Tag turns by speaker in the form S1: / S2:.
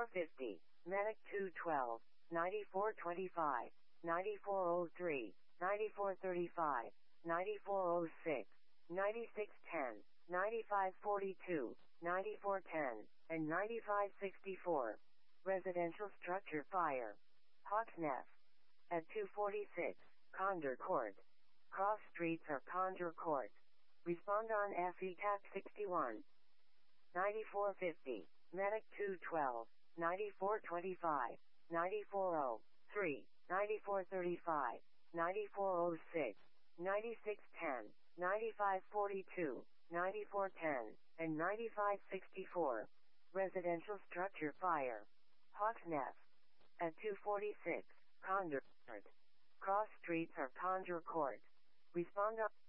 S1: 9450, Medic 212, 9425, 9403, 9435, 9406, 9610, 9542, 9410, and 9564. Residential structure fire. Hawks Nest. At 246, Condor Court. Cross streets or Condor Court. Respond on FE TAC 61. 9450, Medic 212, 9425, 9403, 9435, 9406, 9610, 9542, 9410, and 9564. Residential structure fire. Hawks Nest. At 246, Condor Court. Cross streets or Condor Court. Respond on